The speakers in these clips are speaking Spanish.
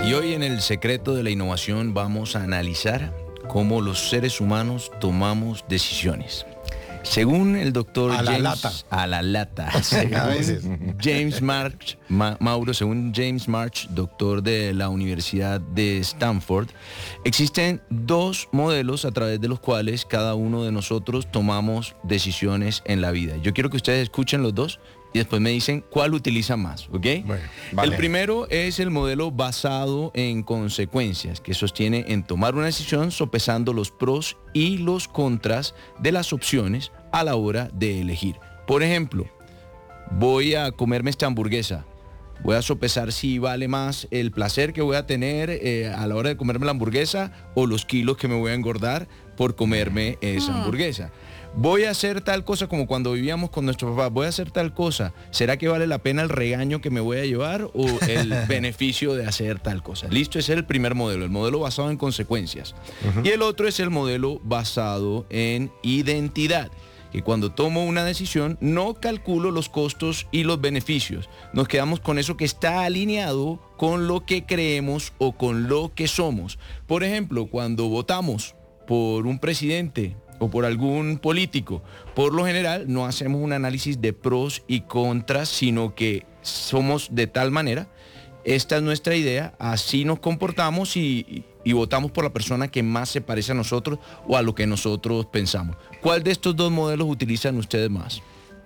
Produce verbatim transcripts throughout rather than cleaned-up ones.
Y hoy en El Secreto de la Innovación vamos a analizar cómo los seres humanos tomamos decisiones. Según el doctor A la James... lata. A la lata. A veces. Según James March, Ma- Mauro, según James March, doctor de la Universidad de Stanford, existen dos modelos a través de los cuales cada uno de nosotros tomamos decisiones en la vida. Yo quiero que ustedes escuchen los dos y después me dicen cuál utilizan más, ¿ok? Bueno, vale. El primero es el modelo basado en consecuencias, que sostiene en tomar una decisión sopesando los pros y los contras de las opciones a la hora de elegir. Por ejemplo, voy a comerme esta hamburguesa. Voy a sopesar si vale más el placer que voy a tener eh, a la hora de comerme la hamburguesa o los kilos que me voy a engordar por comerme esa hamburguesa. Voy a hacer tal cosa como cuando vivíamos con nuestro papá. Voy a hacer tal cosa. ¿Será que vale la pena el regaño que me voy a llevar o el beneficio de hacer tal cosa? Listo, ese es el primer modelo, el modelo basado en consecuencias. Uh-huh. Y el otro es el modelo basado en identidad, que cuando tomo una decisión no calculo los costos y los beneficios. Nos quedamos con eso que está alineado con lo que creemos o con lo que somos. Por ejemplo, cuando votamos por un presidente o por algún político, por lo general no hacemos un análisis de pros y contras, sino que somos de tal manera, esta es nuestra idea, así nos comportamos y, y votamos por la persona que más se parece a nosotros o a lo que nosotros pensamos. ¿Cuál de estos dos modelos utilizan ustedes más?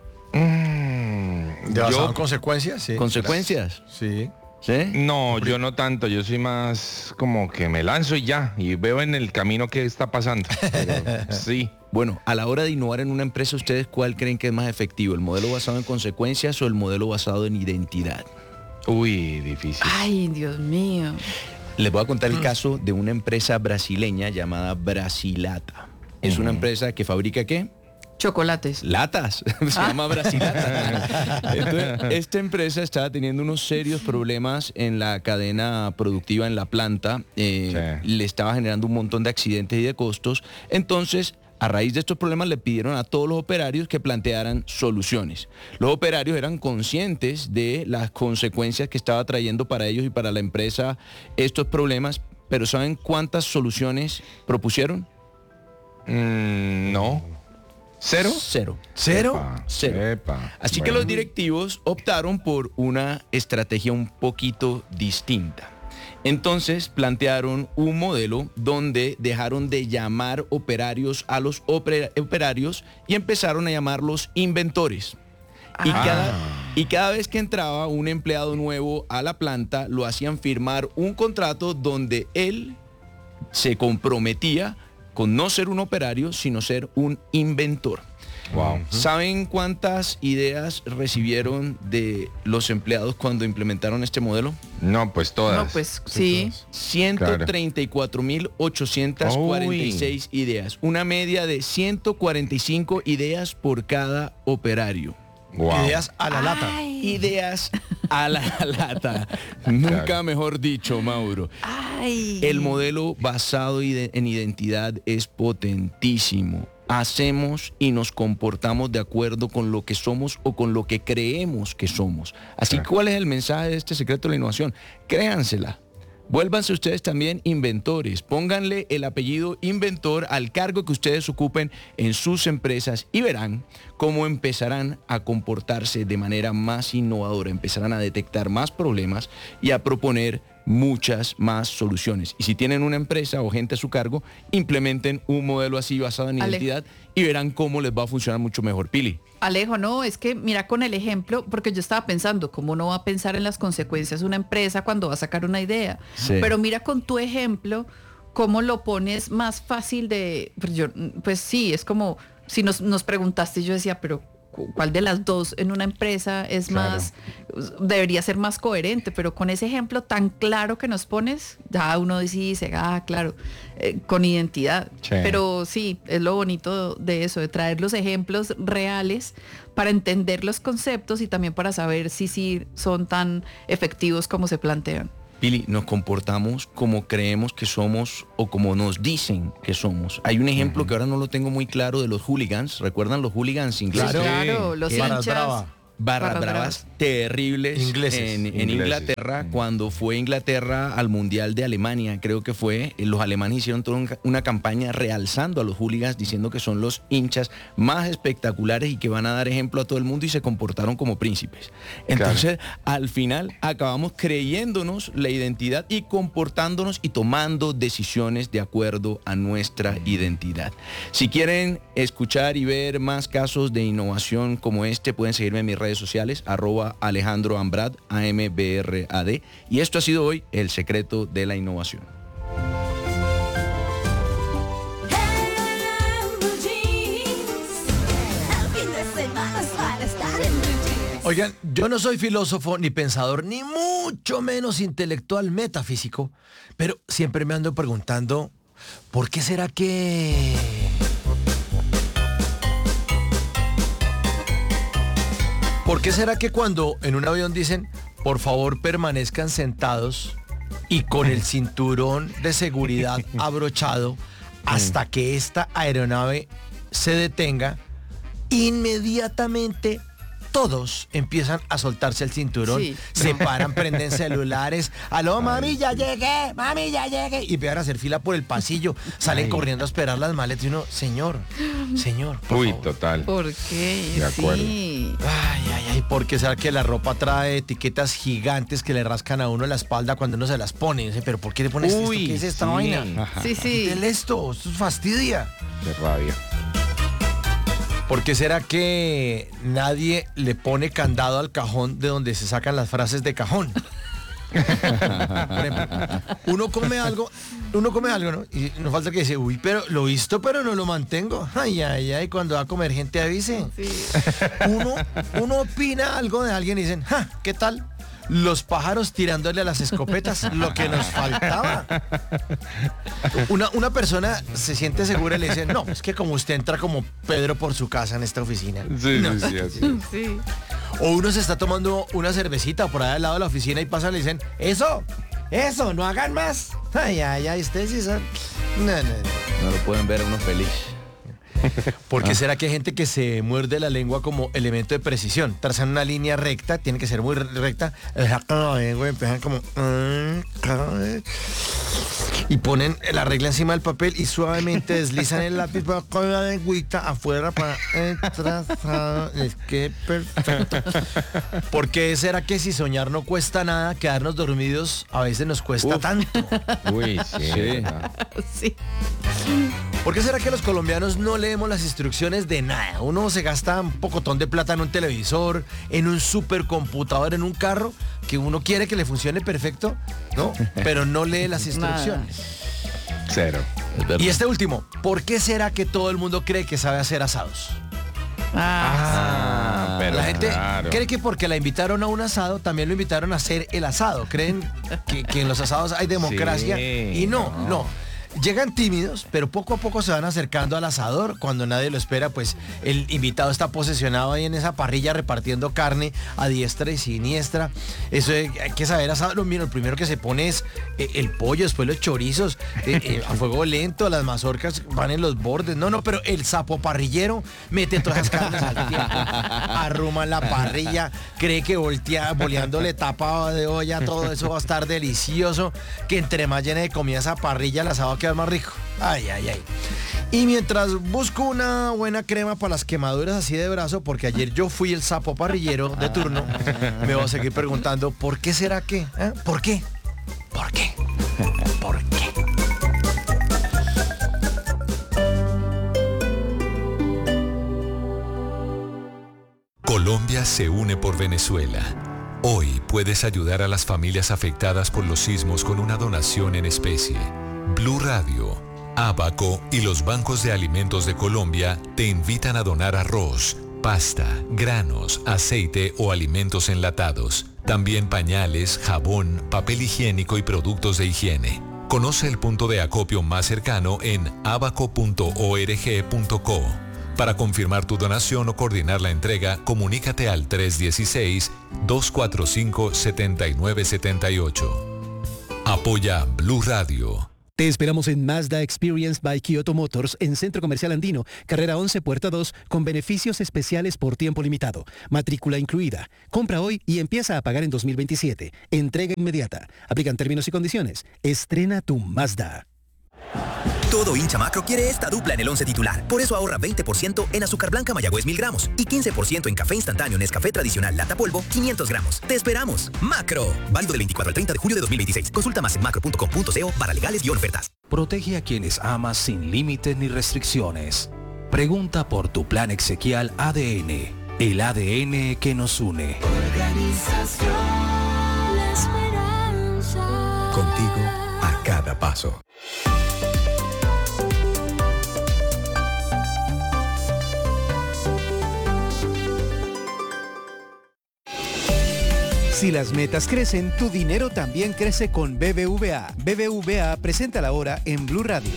Mm, ¿De basado en consecuencias? Sí. ¿Consecuencias? Sí. ¿Sí? No, yo no tanto, yo soy más como que me lanzo y ya, y veo en el camino qué está pasando. Pero, sí. Bueno, a la hora de innovar en una empresa, ¿ustedes cuál creen que es más efectivo? ¿El modelo basado en consecuencias o el modelo basado en identidad? Uy, difícil. Ay, Dios mío. Les voy a contar el caso de una empresa brasileña llamada Brasilata. Es una empresa que fabrica ¿qué? Chocolates. Latas, se llama Brasilata. Entonces, esta empresa estaba teniendo unos serios problemas en la cadena productiva, en la planta. Eh, sí. Le estaba generando un montón de accidentes y de costos. Entonces, a raíz de estos problemas le pidieron a todos los operarios que plantearan soluciones. Los operarios eran conscientes de las consecuencias que estaba trayendo para ellos y para la empresa estos problemas, pero ¿saben cuántas soluciones propusieron? Mm, no. ¿Cero? Cero. ¿Cero? Epa, Cero. epa. Así Bueno. que los directivos optaron por una estrategia un poquito distinta. Entonces plantearon un modelo donde dejaron de llamar operarios a los oper- operarios y empezaron a llamarlos inventores. Y, Ah. cada, y cada vez que entraba un empleado nuevo a la planta, lo hacían firmar un contrato donde él se comprometía con no ser un operario, sino ser un inventor. Wow. ¿Saben cuántas ideas recibieron de los empleados cuando implementaron este modelo? No, pues todas. No, pues sí. ciento treinta y cuatro mil ochocientas cuarenta y seis ideas. Una media de ciento cuarenta y cinco ideas por cada operario. Wow. Ideas a la lata. Ay. Ideas a la lata. Nunca Claro. mejor dicho, Mauro. Ay. El modelo basado ide- en identidad es potentísimo. Hacemos y nos comportamos de acuerdo con lo que somos o con lo que creemos que somos. Así que, ¿cuál es el mensaje de este secreto de la innovación? Créansela. Vuélvanse ustedes también inventores. Pónganle el apellido inventor al cargo que ustedes ocupen en sus empresas y verán cómo empezarán a comportarse de manera más innovadora. Empezarán a detectar más problemas y a proponer muchas más soluciones. Y si tienen una empresa o gente a su cargo, implementen un modelo así basado en Ale. identidad y verán cómo les va a funcionar mucho mejor. Pili. Alejo, no, es que mira con el ejemplo, porque yo estaba pensando, ¿cómo no va a pensar en las consecuencias una empresa cuando va a sacar una idea? Sí. Pero mira con tu ejemplo, cómo lo pones más fácil de, pues, yo, pues sí, es como, si nos, nos preguntaste, yo decía, pero ¿cuál de las dos en una empresa es Claro. más, debería ser más coherente? Pero con ese ejemplo tan claro que nos pones, ya uno dice, ah, claro, eh, con identidad. Sí. Pero sí, es lo bonito de eso, de traer los ejemplos reales para entender los conceptos y también para saber si sí son tan efectivos como se plantean. Pili, nos comportamos como creemos que somos o como nos dicen que somos. Hay un ejemplo uh-huh. que ahora no lo tengo muy claro de los hooligans. ¿Recuerdan los hooligans ingleses? Claro, claro, los Barras hinchas. Brava. barras Barras bravas bravas. terribles Ingleses. en, en Ingleses. Inglaterra, cuando fue Inglaterra al Mundial de Alemania, creo que fue, eh, los alemanes hicieron toda un- una campaña realzando a los hooligans, diciendo que son los hinchas más espectaculares y que van a dar ejemplo a todo el mundo, y se comportaron como príncipes. Entonces, al final acabamos creyéndonos la identidad y comportándonos y tomando decisiones de acuerdo a nuestra identidad. Si quieren escuchar y ver más casos de innovación como este, pueden seguirme en mis redes sociales, arroba Alejandro Ambrad, A M B R A D. Y esto ha sido hoy El Secreto de la Innovación. Oigan, yo no soy filósofo, ni pensador, ni mucho menos intelectual metafísico, pero siempre me ando preguntando, ¿por qué será que... ¿Por qué será que cuando en un avión dicen, por favor permanezcan sentados y con el cinturón de seguridad abrochado hasta que esta aeronave se detenga, inmediatamente todos empiezan a soltarse el cinturón, Sí. se paran, prenden celulares, aló mami ya llegué, mami ya llegué, y empiezan a hacer fila por el pasillo, salen Ay. corriendo a esperar las maletas y uno, señor, señor, por Uy, favor. total. ¿Por qué? De acuerdo. Sí. Ay, ay, ay, porque será que la ropa trae etiquetas gigantes que le rascan a uno la espalda cuando uno se las pone. Dice, pero ¿por qué le pones esto? ¿Qué es esta sí. vaina? Ajá. Sí, sí. Quítele esto, esto fastidia. De rabia. ¿Por qué será que nadie le pone candado al cajón de donde se sacan las frases de cajón? Por ejemplo, uno come algo, uno come algo, ¿no? Y no falta que dice, uy, pero lo visto, pero no lo mantengo. Ay, ay, ay, cuando va a comer gente avise. Sí. Uno, uno opina algo de alguien y dicen, ja, ¿qué tal? Los pájaros tirándole a las escopetas, lo que nos faltaba. Una, una persona se siente segura y le dice, no, es que como usted entra como Pedro por su casa en esta oficina. Sí, No. sí, sí, así. Sí. O uno se está tomando una cervecita por ahí al lado de la oficina y pasa y le dicen, eso, eso, no hagan más. Ay, ay, ay, ustedes sí son... No, no, no. No lo pueden ver a uno feliz. ¿Por Ah. qué será que hay gente que se muerde la lengua como elemento de precisión? Trazan una línea recta, tiene que ser muy recta. Sacan la lengua y empiezan como... Y ponen la regla encima del papel y suavemente deslizan el lápiz para con la lengüita afuera para trazar. Es que perfecto. ¿Por qué será que si soñar no cuesta nada, quedarnos dormidos a veces nos cuesta Uf. tanto? Uy, sí. Sí. ¿verdad? Sí. ¿Por qué será que los colombianos no leemos las instrucciones de nada? Uno se gasta un pocotón de plata en un televisor, en un supercomputador, en un carro, que uno quiere que le funcione perfecto, ¿no? Pero no lee las instrucciones. Cero. Es verdad. Y este último, ¿por qué será que todo el mundo cree que sabe hacer asados? Ah, Ah, pero La gente claro. cree que porque la invitaron a un asado, también lo invitaron a hacer el asado. Creen que, que en los asados hay democracia. Sí, y no, no. no. Llegan tímidos, pero poco a poco se van acercando al asador. Cuando nadie lo espera, pues el invitado está posesionado ahí en esa parrilla repartiendo carne a diestra y siniestra. Eso hay hay que saber asado. Lo, mira, lo primero que se pone es eh, el pollo, después los chorizos, eh, eh, a fuego lento, las mazorcas van en los bordes. No, no, pero el sapo parrillero mete todas esas carnes al tiempo, arruma la parrilla, cree que voltea, boleándole tapa de olla, todo eso va a estar delicioso, que entre más llene de comida esa parrilla, el asado va a quedar más rico. Ay, ay, ay. Y mientras busco una buena crema para las quemaduras así de brazo, porque ayer yo fui el sapo parrillero de turno, me voy a seguir preguntando, ¿por qué será que? ¿Eh? ¿Por qué? ¿Por qué? ¿Por qué? Colombia se une por Venezuela. Hoy puedes ayudar a las familias afectadas por los sismos con una donación en especie. Blue Radio, Abaco y los bancos de alimentos de Colombia te invitan a donar arroz, pasta, granos, aceite o alimentos enlatados. También pañales, jabón, papel higiénico y productos de higiene. Conoce el punto de acopio más cercano en abaco punto org punto co. Para confirmar tu donación o coordinar la entrega, comunícate al tres uno seis, dos cuatro cinco, siete nueve siete ocho. Apoya Blue Radio. Te esperamos en Mazda Experience by Kyoto Motors en Centro Comercial Andino, carrera once, puerta dos, con beneficios especiales por tiempo limitado. Matrícula incluida. Compra hoy y empieza a pagar en dos mil veintisiete. Entrega inmediata. Aplican términos y condiciones. Estrena tu Mazda. Todo hincha Macro quiere esta dupla en el once titular. Por eso ahorra veinte por ciento en azúcar blanca Mayagüez mil gramos y quince por ciento en café instantáneo Nescafé tradicional lata polvo quinientos gramos. ¡Te esperamos! Macro. Válido del veinticuatro al treinta de julio de dos mil veintiséis. Consulta más en macro punto com punto co barra legales y ofertas. Protege a quienes amas sin límites ni restricciones. Pregunta por tu plan exequial A D N. El A D N que nos une. Organización La Esperanza. Contigo a cada paso. Si las metas crecen, tu dinero también crece con B B V A. B B V A presenta la hora en Blue Radio.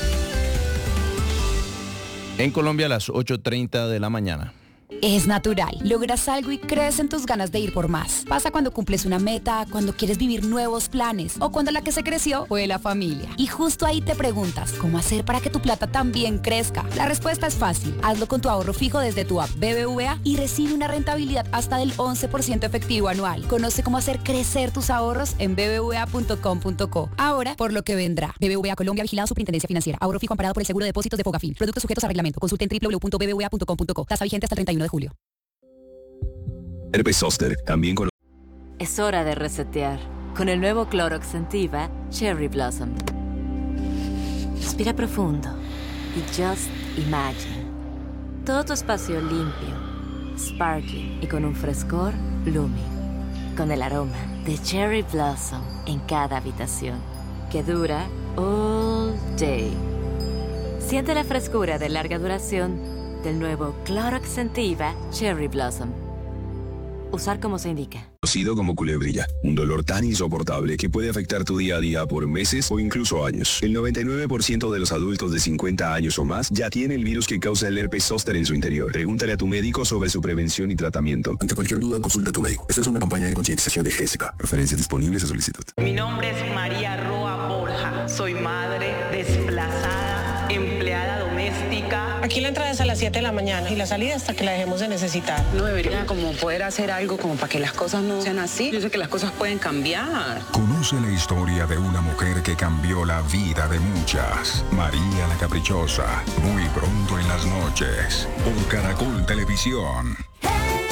En Colombia a las ocho treinta de la mañana. Es natural. Logras algo y crecen tus ganas de ir por más. Pasa cuando cumples una meta, cuando quieres vivir nuevos planes o cuando la que se creció fue la familia. Y justo ahí te preguntas, ¿cómo hacer para que tu plata también crezca? La respuesta es fácil. Hazlo con tu ahorro fijo desde tu app B B V A y recibe una rentabilidad hasta del once por ciento efectivo anual. Conoce cómo hacer crecer tus ahorros en b b v a punto com punto co. Ahora, por lo que vendrá. B B V A Colombia, vigilado Superintendencia Financiera. Ahorro fijo amparado por el seguro de depósitos de Fogafín. Productos sujetos a reglamento. Consulte en w w w punto b b v a punto com punto co. Tasa vigente hasta el treinta y uno de julio. Herpes Zoster, también con... Es hora de resetear con el nuevo Clorox Sentiva Cherry Blossom. Respira profundo y just imagine. Todo tu espacio limpio, sparkling y con un frescor blooming. Con el aroma de Cherry Blossom en cada habitación, que dura all day. Siente la frescura de larga duración del nuevo Clorox Sentiva Cherry Blossom. Usar como se indica. Conocido como culebrilla, un dolor tan insoportable que puede afectar tu día a día por meses o incluso años. El noventa y nueve por ciento de los adultos de cincuenta años o más ya tiene el virus que causa el herpes zóster en su interior. Pregúntale a tu médico sobre su prevención y tratamiento. Ante cualquier duda, consulta a tu médico. Esta es una campaña de concientización de G S K. Referencias disponibles a solicitud. Mi nombre es María Roa Borja. Soy madre, desplazada, empleada doméstica. Aquí la entrada es a las siete de la mañana y la salida hasta que la dejemos de necesitar. No debería como poder hacer algo como para que las cosas no sean así. Yo sé que las cosas pueden cambiar. Conoce la historia de una mujer que cambió la vida de muchas. María la Caprichosa. Muy pronto en las noches. Por Caracol Televisión.